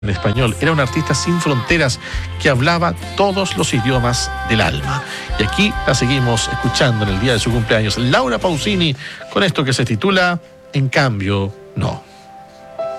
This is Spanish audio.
en español. Era una artista sin fronteras que hablaba todos los idiomas del alma. Y aquí la seguimos escuchando en el día de su cumpleaños. Laura Pausini, con esto que se titula En cambio, no.